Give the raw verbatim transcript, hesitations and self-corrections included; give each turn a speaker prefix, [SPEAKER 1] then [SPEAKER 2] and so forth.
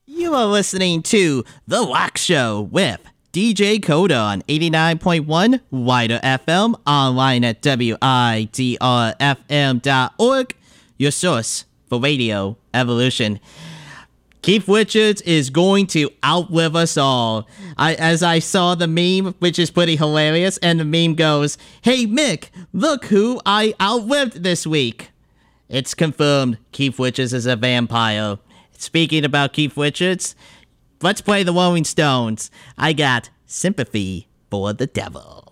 [SPEAKER 1] You are listening to The Wax Show with D J Coda on eighty-nine point one Wider F M, online at W I D R F M dot org, your source for radio evolution. Keith Richards is going to outlive us all. I, as I saw the meme, which is pretty hilarious, and the meme goes, "Hey Mick, look who I outlived this week." It's confirmed Keith Richards is a vampire. Speaking about Keith Richards, let's play the Rolling Stones. I got Sympathy for the Devil.